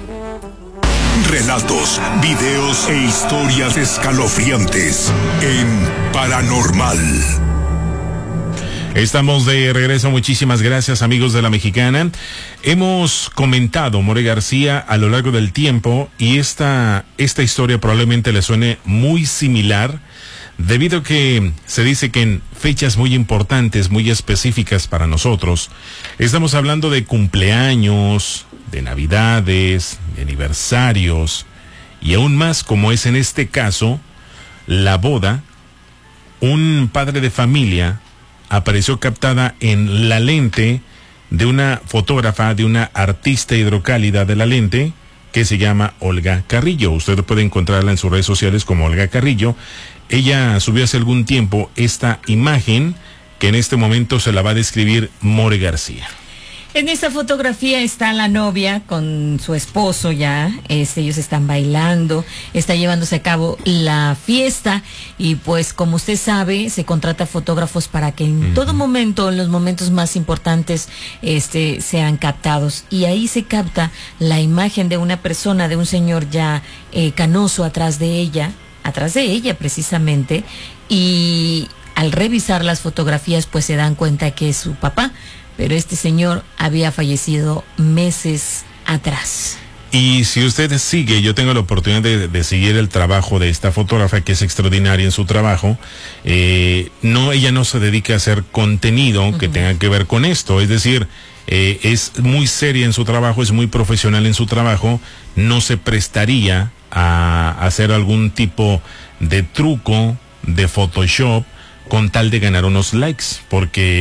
Relatos, videos e historias escalofriantes en Paranormal. Estamos de regreso, muchísimas gracias amigos de La Mexicana. Hemos comentado More García a lo largo del tiempo y esta historia probablemente le suene muy similar, debido a que se dice que en fechas muy importantes, muy específicas para nosotros, estamos hablando de cumpleaños, de navidades, de aniversarios y aún más, como es en este caso, la boda. Un padre de familia apareció captada en la lente de una fotógrafa, de una artista hidrocálida de la lente, que se llama Olga Carrillo. Usted puede encontrarla en sus redes sociales como Olga Carrillo. Ella subió hace algún tiempo esta imagen que en este momento se la va a describir More García. En esta fotografía está la novia con su esposo ya, ellos están bailando, está llevándose a cabo la fiesta y pues como usted sabe, se contrata fotógrafos para que en todo momento, en los momentos más importantes, sean captados. Y ahí se capta la imagen de una persona, de un señor ya canoso atrás de ella precisamente, y al revisar las fotografías pues se dan cuenta que es su papá. Pero este señor había fallecido meses atrás. Y si usted sigue, yo tengo la oportunidad de seguir el trabajo de esta fotógrafa, que es extraordinaria en su trabajo. Ella no se dedica a hacer contenido que tenga que ver con esto. Es decir, es muy seria en su trabajo, es muy profesional en su trabajo. No se prestaría a hacer algún tipo de truco, de Photoshop, con tal de ganar unos likes, porque